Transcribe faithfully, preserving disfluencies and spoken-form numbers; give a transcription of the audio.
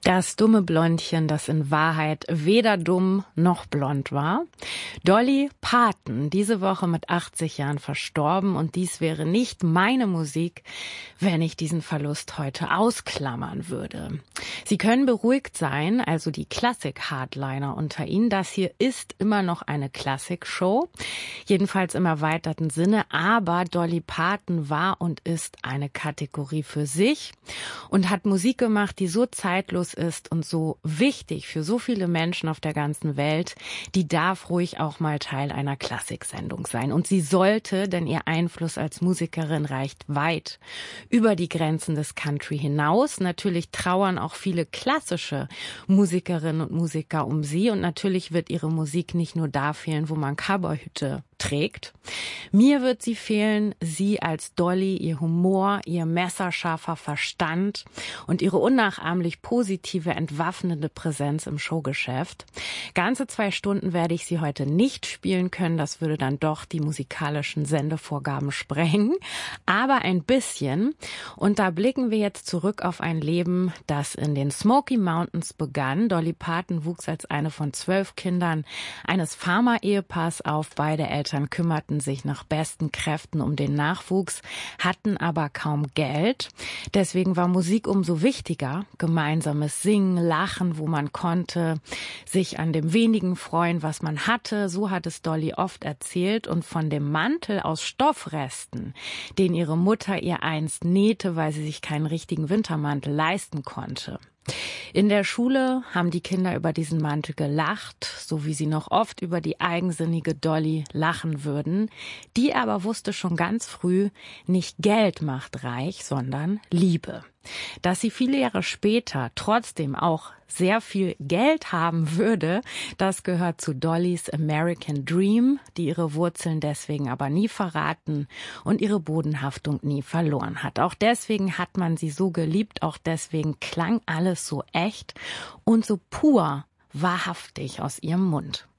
Das dumme Blondchen, das in Wahrheit weder dumm noch blond war. Dolly Parton, diese Woche mit achtzig Jahren verstorben, und dies wäre nicht meine Musik, wenn ich diesen Verlust heute ausklammern würde. Sie können beruhigt sein, also die Klassik-Hardliner unter Ihnen. Das hier ist immer noch eine Klassik-Show, jedenfalls im erweiterten Sinne, aber Dolly Parton war und ist eine Kategorie für sich und hat Musik gemacht, die so zeitlos ist und so wichtig für so viele Menschen auf der ganzen Welt, die darf ruhig auch mal Teil einer Klassiksendung sein. Und sie sollte, denn ihr Einfluss als Musikerin reicht weit über die Grenzen des Country hinaus. Natürlich trauern auch viele klassische Musikerinnen und Musiker um sie, und natürlich wird ihre Musik nicht nur da fehlen, wo man Cowboyhüte trägt. Mir wird sie fehlen, sie als Dolly, ihr Humor, ihr messerscharfer Verstand und ihre unnachahmlich positive, entwaffnende Präsenz im Showgeschäft. Ganze zwei Stunden werde ich sie heute nicht spielen können, das würde dann doch die musikalischen Sendevorgaben sprengen, aber ein bisschen. Und da blicken wir jetzt zurück auf ein Leben, das in den Smoky Mountains begann. Dolly Parton wuchs als eine von zwölf Kindern eines Farmer-Ehepaars auf. Beide Eltern kümmerten sich nach besten Kräften um den Nachwuchs, hatten aber kaum Geld. Deswegen war Musik umso wichtiger. Gemeinsames Singen, Lachen, wo man konnte, sich an dem wenigen freuen, was man hatte. So hat es Dolly oft erzählt. Und von dem Mantel aus Stoffresten, den ihre Mutter ihr einst nähte, weil sie sich keinen richtigen Wintermantel leisten konnte. In der Schule haben die Kinder über diesen Mantel gelacht, so wie sie noch oft über die eigensinnige Dolly lachen würden. Die aber wusste schon ganz früh, nicht Geld macht reich, sondern Liebe. Dass sie viele Jahre später trotzdem auch sehr viel Geld haben würde, das gehört zu Dollys American Dream, die ihre Wurzeln deswegen aber nie verraten und ihre Bodenhaftung nie verloren hat. Auch deswegen hat man sie so geliebt, auch deswegen klang alles so echt und so pur, wahrhaftig aus ihrem Mund.